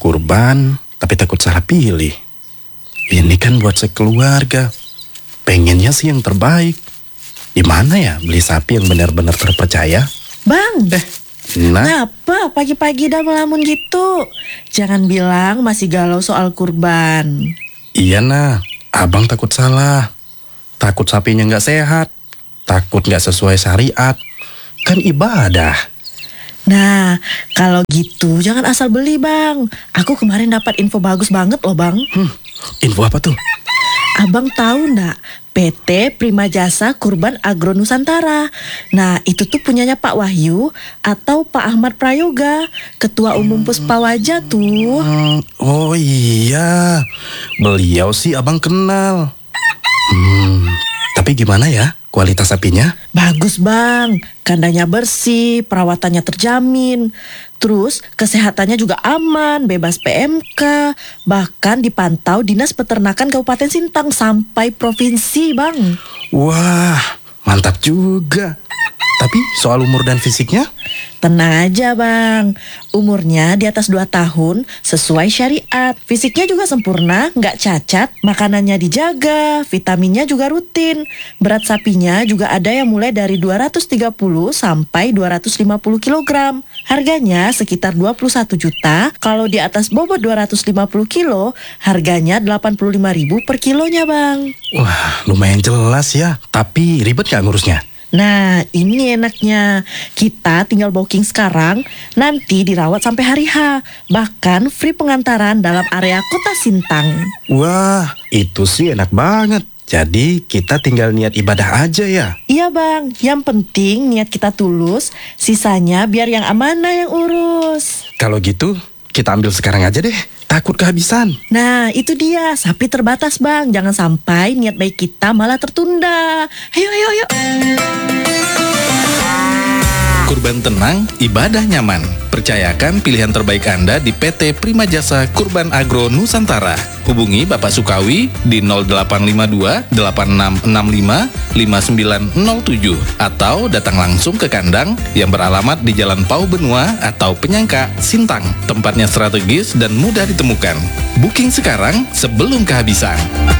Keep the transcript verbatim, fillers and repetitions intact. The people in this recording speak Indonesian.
kurban, tapi takut salah pilih. Ini kan buat sekeluarga. Pengennya sih yang terbaik. Di mana ya beli sapi yang benar-benar terpercaya? Bang, Eh, nah, kenapa pagi-pagi udah melamun gitu? Jangan bilang masih galau soal kurban. iya nah, abang takut salah. Takut sapinya nggak sehat. Takut nggak sesuai syariat. Kan ibadah. Nah, kalau gitu jangan asal beli bang. Aku kemarin dapat info bagus banget loh bang. Hmm, info apa tuh? Abang tahu ndak? P T Prima Jasa Kurban Agro Nusantara. Nah, itu tuh punyanya Pak Wahyu atau Pak Ahmad Prayoga, Ketua Umum Puspawaja tuh. Hmm, oh iya, beliau sih abang kenal. Hmm, tapi gimana ya kualitas sapinya? Bagus bang, kandangnya bersih, perawatannya terjamin. Terus kesehatannya juga aman, bebas P M K. Bahkan dipantau Dinas Peternakan Kabupaten Sintang sampai provinsi bang. Wah, mantap juga. Tapi soal umur dan fisiknya? Tenang aja bang, umurnya di atas dua tahun sesuai syariat. Fisiknya juga sempurna, nggak cacat, makanannya dijaga, vitaminnya juga rutin. Berat sapinya juga ada yang mulai dari dua ratus tiga puluh sampai dua ratus lima puluh kilogram. Harganya sekitar dua puluh satu juta, kalau di atas bobot dua ratus lima puluh kilo, harganya delapan puluh lima ribu per kilonya bang. Wah, lumayan jelas ya. Tapi ribet nggak ngurusnya? Nah, ini enaknya. Kita tinggal booking sekarang, nanti dirawat sampai hari H. Bahkan free pengantaran dalam area kota Sintang. Wah, itu sih enak banget. Jadi kita tinggal niat ibadah aja ya? Iya bang, yang penting niat kita tulus, sisanya biar yang amanah yang urus. Kalau gitu, kita ambil sekarang aja deh. Takut kehabisan. Nah, itu dia, sapi terbatas bang. Jangan sampai niat baik kita malah tertunda. Ayo, ayo, ayo. Kurban tenang, ibadah nyaman. Percayakan pilihan terbaik Anda di P T Prima Jasa Kurban Agro Nusantara. Hubungi Bapak Sukawi di nol delapan lima dua delapan enam enam lima lima sembilan nol tujuh atau datang langsung ke kandang yang beralamat di Jalan Pau Benua atau Penyangka, Sintang. Tempatnya strategis dan mudah ditemukan. Booking sekarang sebelum kehabisan.